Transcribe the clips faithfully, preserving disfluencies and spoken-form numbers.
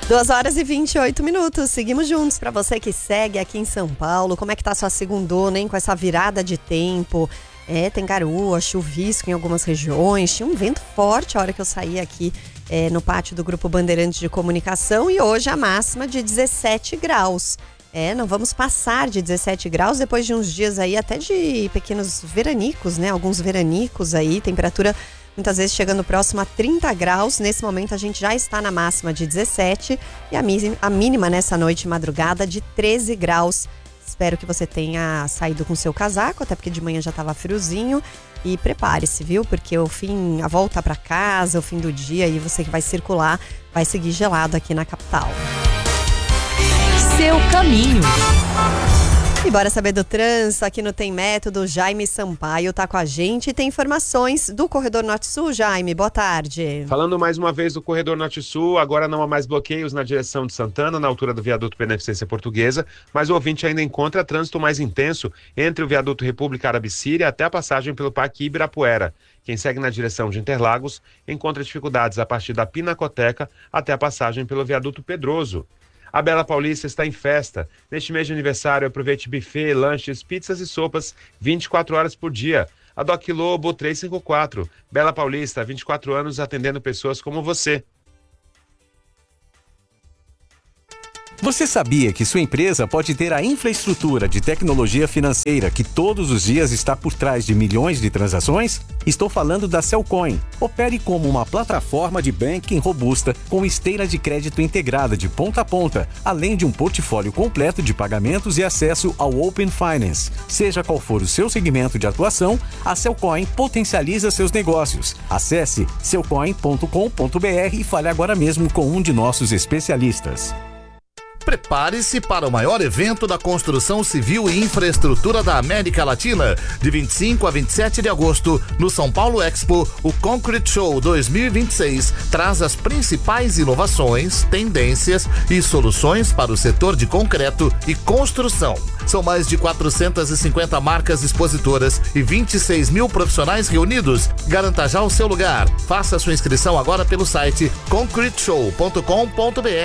duas horas e vinte e oito minutos, seguimos juntos. Para você que segue aqui em São Paulo, como é que tá a sua segundona, hein? Com essa virada de tempo. É, tem garoa, chuvisco em algumas regiões, tinha um vento forte a hora que eu saí aqui é, no pátio do Grupo Bandeirantes de Comunicação e hoje a máxima de dezessete graus. É, não vamos passar de dezessete graus depois de uns dias aí até de pequenos veranicos, né? Alguns veranicos aí, temperatura muitas vezes chegando próximo a trinta graus. Nesse momento a gente já está na máxima de dezessete e a mínima, a mínima nessa noite e madrugada de treze graus. Espero que você tenha saído com seu casaco, até porque de manhã já estava friozinho. E prepare-se, viu? Porque o fim, a volta para casa, o fim do dia, e você que vai circular, vai seguir gelado aqui na capital. Seu caminho. E bora saber do trânsito aqui no Tem Método. Jaime Sampaio tá com a gente e tem informações do Corredor Norte-Sul. Jaime, boa tarde. Falando mais uma vez do Corredor Norte-Sul, agora não há mais bloqueios na direção de Santana, na altura do viaduto Beneficência Portuguesa, mas o ouvinte ainda encontra trânsito mais intenso entre o viaduto República Árabe-Síria até a passagem pelo Parque Ibirapuera. Quem segue na direção de Interlagos encontra dificuldades a partir da Pinacoteca até a passagem pelo viaduto Pedroso. A Bela Paulista está em festa. Neste mês de aniversário, aproveite buffet, lanches, pizzas e sopas vinte e quatro horas por dia. A Doc Lobo trezentos e cinquenta e quatro. Bela Paulista, vinte e quatro anos atendendo pessoas como você. Você sabia que sua empresa pode ter a infraestrutura de tecnologia financeira que todos os dias está por trás de milhões de transações? Estou falando da Cellcoin. Opere como uma plataforma de banking robusta com esteira de crédito integrada de ponta a ponta, além de um portfólio completo de pagamentos e acesso ao Open Finance. Seja qual for o seu segmento de atuação, a Cellcoin potencializa seus negócios. Acesse cellcoin ponto com ponto br e fale agora mesmo com um de nossos especialistas. Prepare-se para o maior evento da construção civil e infraestrutura da América Latina. De vinte e cinco a vinte e sete de agosto, no São Paulo Expo, o Concrete Show dois mil e vinte e seis traz as principais inovações, tendências e soluções para o setor de concreto e construção. São mais de quatrocentas e cinquenta marcas expositoras e vinte e seis mil profissionais reunidos. Garanta já o seu lugar. Faça sua inscrição agora pelo site concrete show ponto com ponto br.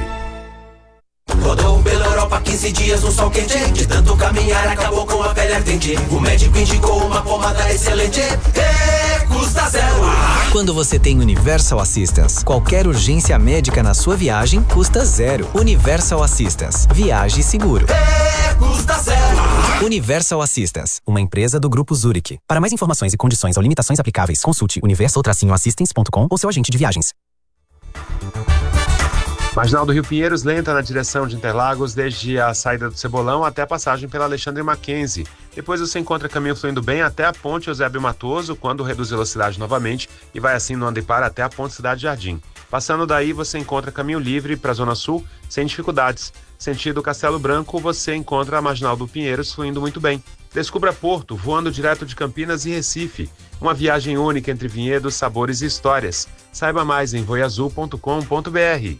Rodou pela Europa quinze dias no sol quente. De tanto caminhar acabou com a pele ardente. O médico indicou uma pomada excelente. E custa zero. Quando você tem Universal Assistance, qualquer urgência médica na sua viagem custa zero. Universal Assistance. Viaje seguro. E custa zero. Universal Assistance, uma empresa do Grupo Zurich. Para mais informações e condições ou limitações aplicáveis, consulte universal assistance ponto com ou seu agente de viagens. Marginal do Rio Pinheiros lenta na direção de Interlagos desde a saída do Cebolão até a passagem pela Alexandre Mackenzie. Depois você encontra caminho fluindo bem até a ponte Eusébio Matoso, quando reduz velocidade novamente e vai assim no Andepar até a ponte Cidade Jardim. Passando daí você encontra caminho livre para a Zona Sul sem dificuldades. Sentido Castelo Branco você encontra a Marginal do Pinheiros fluindo muito bem. Descubra Porto, voando direto de Campinas e Recife. Uma viagem única entre vinhedos, sabores e histórias. Saiba mais em voiazul ponto com ponto br.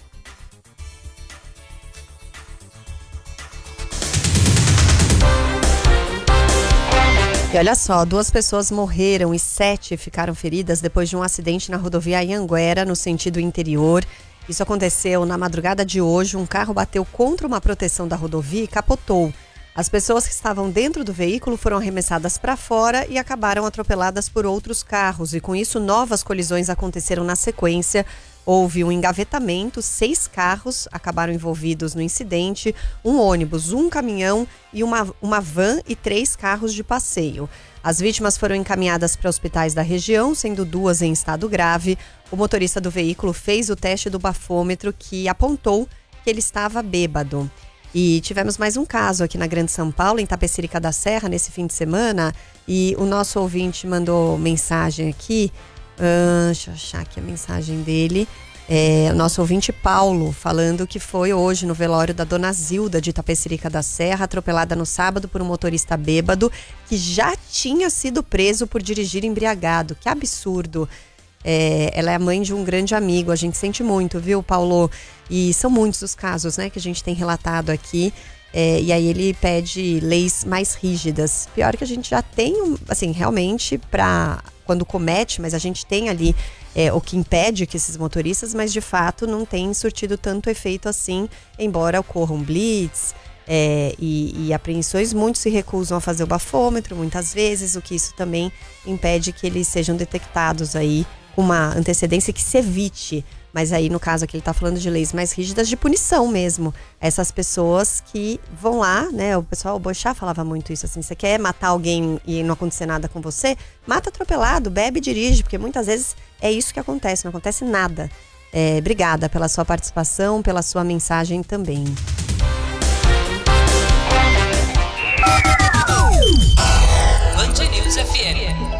E olha só, duas pessoas morreram e sete ficaram feridas depois de um acidente na rodovia Anhanguera, no sentido interior. Isso aconteceu na madrugada de hoje. Um carro bateu contra uma proteção da rodovia e capotou. As pessoas que estavam dentro do veículo foram arremessadas para fora e acabaram atropeladas por outros carros. E com isso, novas colisões aconteceram na sequência. Houve um engavetamento, seis carros acabaram envolvidos no incidente, um ônibus, um caminhão e uma, uma van e três carros de passeio. As vítimas foram encaminhadas para hospitais da região, sendo duas em estado grave. O motorista do veículo fez o teste do bafômetro que apontou que ele estava bêbado. E tivemos mais um caso aqui na Grande São Paulo, em Tapecerica da Serra, nesse fim de semana. E o nosso ouvinte mandou mensagem aqui. Uh, deixa eu achar aqui a mensagem dele. É, o nosso ouvinte Paulo, falando que foi hoje no velório da Dona Zilda de Tapecerica da Serra, atropelada no sábado por um motorista bêbado que já tinha sido preso por dirigir embriagado. Que absurdo. É, ela é a mãe de um grande amigo, a gente sente muito, viu, Paulo? E são muitos os casos, né, que a gente tem relatado aqui. É, e aí ele pede leis mais rígidas. Pior que a gente já tem, assim, realmente para quando comete, mas a gente tem ali é, o que impede que esses motoristas, mas de fato não tem surtido tanto efeito assim, embora ocorram blitz é, e, e apreensões. Muitos se recusam a fazer o bafômetro, muitas vezes, o que isso também impede que eles sejam detectados aí com uma antecedência que se evite. Mas aí, no caso aqui, ele está falando de leis mais rígidas de punição mesmo. Essas pessoas que vão lá, né? O pessoal, o Boixá falava muito isso, assim, você quer matar alguém e não acontecer nada com você? Mata atropelado, bebe e dirige, porque muitas vezes é isso que acontece, não acontece nada. É, obrigada pela sua participação, pela sua mensagem também. Band News F M.